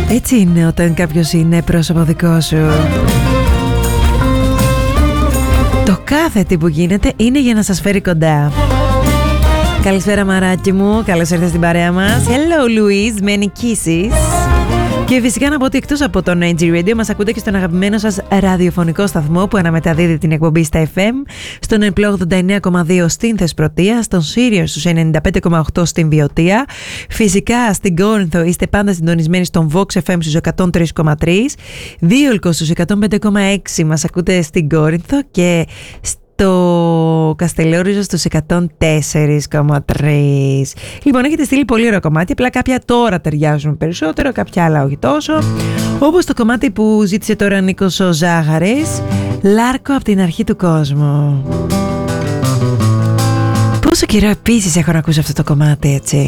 Έτσι είναι όταν κάποιος είναι πρόσωπο δικό σου. Το κάθε τι που γίνεται είναι για να σας φέρει κοντά. Καλησπέρα μαράκι μου, καλώς ήρθες στην παρέα μας. Hello Louise, many kisses. Και φυσικά να πω ότι εκτός από τον NG Radio μας ακούτε και στον αγαπημένο σας ραδιοφωνικό σταθμό που αναμεταδίδει την εκπομπή στα FM, στον Emplo 89,2 στην Θεσπρωτεία, στον Sirius στους 95,8 στην Βιωτία. Φυσικά στην Κόρινθο είστε πάντα συντονισμένοι στον Vox FM στους 103,3, Δίολκο στους 105,6 μας ακούτε στην Κόρινθο και το Καστελόριζο στους 104,3. Λοιπόν, έχετε στείλει πολύ ωραίο κομμάτι, απλά κάποια τώρα ταιριάζουν περισσότερο, κάποια άλλα όχι τόσο. Όπως το κομμάτι που ζήτησε τώρα ο Νίκος ο Ζάχαρης, Λάρκο από την αρχή του κόσμου. Πόσο καιρό επίσης έχω να ακούσω αυτό το κομμάτι, έτσι.